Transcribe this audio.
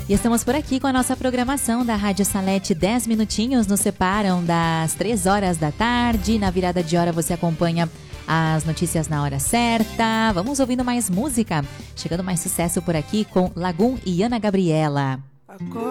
E estamos por aqui com a nossa programação da Rádio Salete. 10 minutinhos nos separam das 3 horas da tarde. Na virada de hora você acompanha as notícias na hora certa. Vamos ouvindo mais música. Chegando mais sucesso por aqui com Lagum e Ana Gabriela.